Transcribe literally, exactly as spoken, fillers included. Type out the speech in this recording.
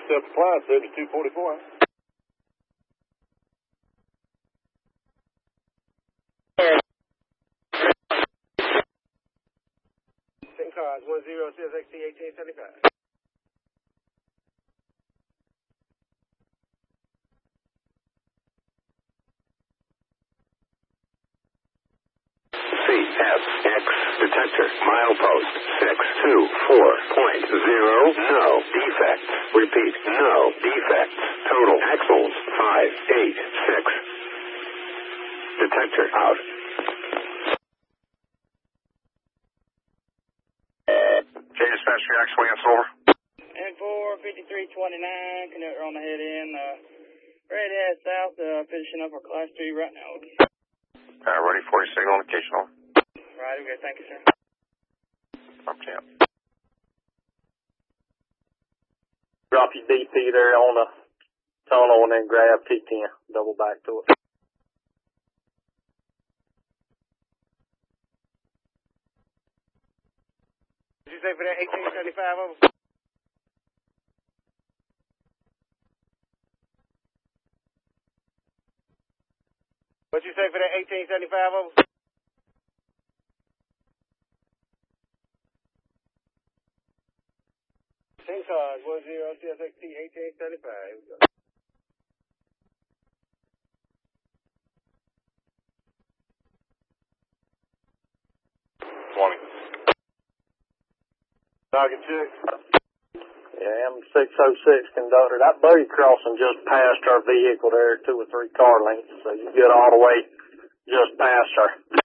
step applied, seventy-two forty-four. Same cars, one zero C S X T eighteen seventy-five. C S X detector, milepost six two four point zero, no defects. Repeat, no defects. Total axles five eight six. Detector out. J dispatch reaction, answer over. N four fifty-three twenty-nine, conductor on the head in, uh, ready to head south, uh, finishing up our class three right now. Uh, ready for your signal indication on. Right, okay, thank you, sir. Up camp. Drop your D P there on the tunnel and then grab T ten, double back to it. Did you say for that eighteen seventy-five over? What'd you say for that eighteen seventy-five over? Same cars, one zero C S X T eighteen seventy-five. Here we go. twenty. Target check. Yeah, M six oh six conductor. That buggy crossing just passed our vehicle there, two or three car lengths, so you get all the way just past her.